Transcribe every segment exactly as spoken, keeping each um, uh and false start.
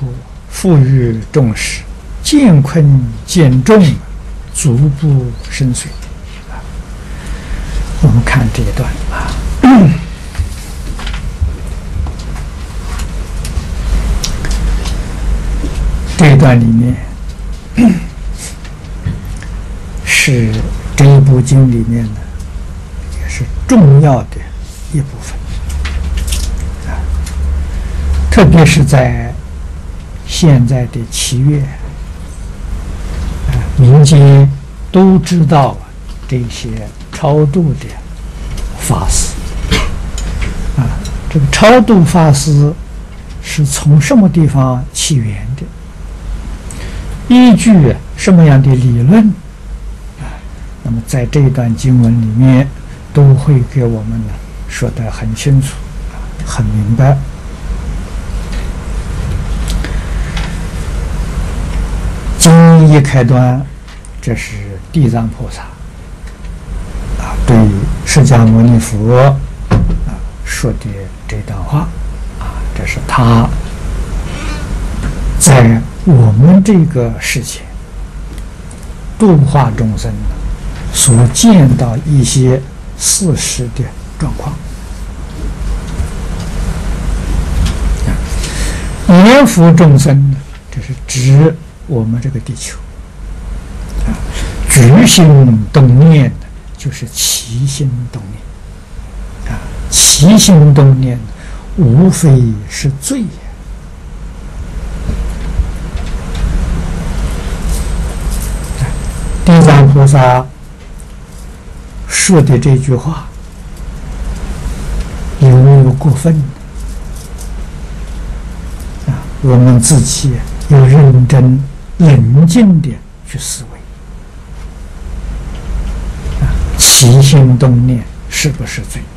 富裕众时，见困见重，足不生水。我们看这一段啊，这一段里面是这一部经里面的，也是重要的一部分啊，特别是在现在的七月，啊，民间都知道这些超度的法师啊，这个超度法师是从什么地方起源的？依据什么样的理论啊？那么在这一段经文里面，都会给我们呢说得很清楚，很明白。经一开端，这是地藏菩萨啊对释迦牟尼佛啊说的这段话啊，这是他在我们这个世界度化众生所见到一些事实的状况。念佛众生呢，这是指我们这个地球啊，举心动念的就是起心动念啊，起心动念无非是罪也。地藏菩萨说的这句话有没有过分啊？我们自己要认真冷静地去思维啊，起心动念是不是罪？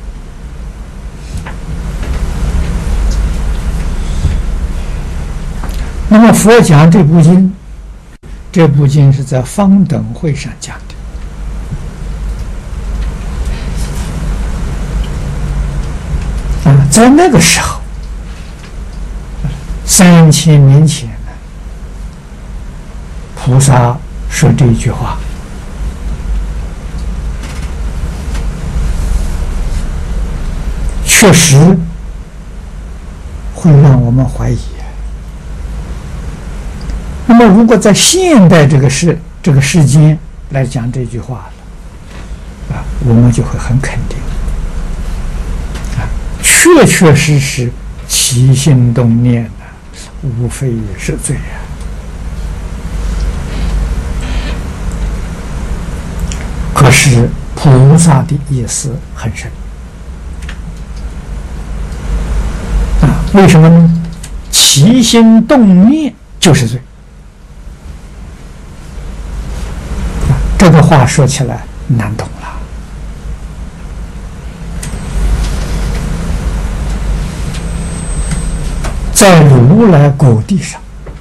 那么佛讲这部经，这部经是在方等会上讲的啊，在那个时候，三千年前呢，菩萨说这句话，确实会让我们怀疑。那么，如果在现代这个世这个世间来讲这句话了，啊，我们就会很肯定，啊，确确实实起心动念的，无非是罪啊。可是菩萨的意思很深，啊，为什么呢？起心动念就是罪。这个话说起来难懂了。在如来果地上，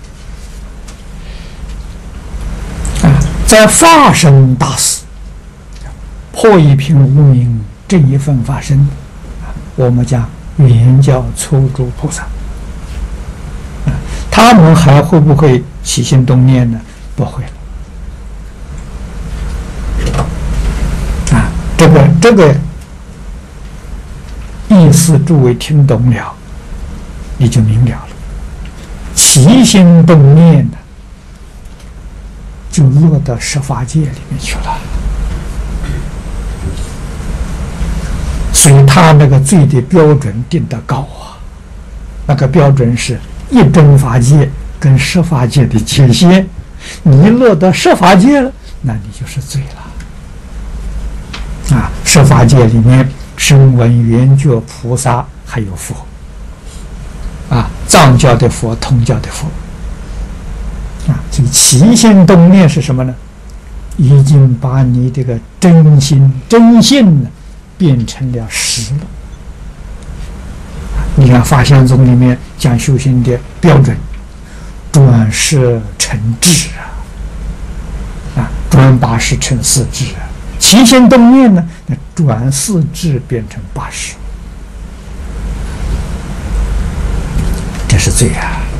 啊，在法身大士破一品无明这一份法身，啊，我们讲原教初住菩萨，啊，他们还会不会起心动念呢？不会了。这个这个意思，诸位听懂了，你就明了了。起心动念的，就落到十法界里面去了。所以他那个罪的标准定得高啊，那个标准是一真法界跟十法界的界限，你落到十法界了，那你就是罪了。啊，十法界里面，声闻缘觉菩萨还有佛，啊，藏教的佛，通教的佛，啊，这个起心动念是什么呢？已经把你这个真心真性呢，变成了实了。你看法相宗里面讲修行的标准，转识成智啊，啊，转八识成四智啊。起心动念呢，那转四智变成八识，这是罪啊！